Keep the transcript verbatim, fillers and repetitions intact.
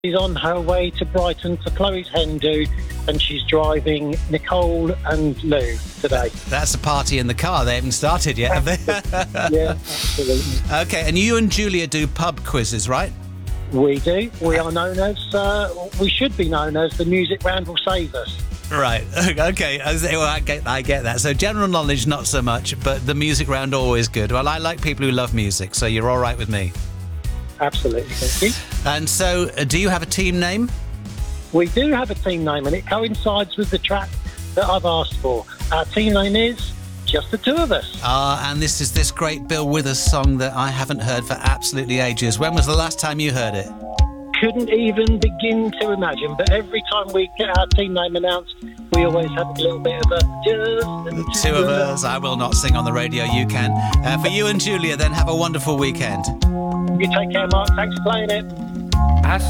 She's on her way to Brighton for Chloe's hen do, and she's driving Nicole and Lou today. That's a party in the car. They haven't started yet, have they? Yeah, absolutely. Okay, and you and Julia do pub quizzes, right? We do. We are known as, uh, we should be known as the Music Round Will Save Us. Right, okay, well, I get, I get that. So general knowledge, not so much, but the music round, always good. Well, I like people who love music, so you're all right with me. Absolutely, thank you. And so, uh, do you have a team name? We do have a team name, and it coincides with the track that I've asked for. Our team name is Just the Two of Us. Ah, uh, and this is this great Bill Withers song that I haven't heard for absolutely ages. When was the last time you heard it? Couldn't even begin to imagine, but every time we get our team name announced, we always have a little bit of a just the two of us. I will not sing on the radio, you can. Uh, for you and Julia, then have a wonderful weekend. You take care, Mark. Thanks for playing it.